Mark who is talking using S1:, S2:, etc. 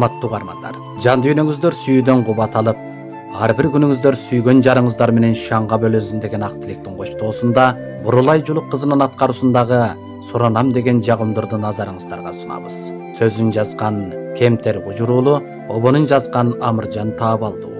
S1: урматтуу угармандар, жан дүйнөңүздөр сүйүүдөн кубат алып, ар бир күнүңүздөр сүйгөн жарыңыздар менен шаңга бөлөсүн деген ак тилектин коштоосунда Бурулай жулук кызынын аткаруусундагы Суранам деген жагымдарды назарыңыздарга сунабыз. Сөзүн жазган Кемтер Кужуруулу, обонун жазган Амыржан Таабалдуу.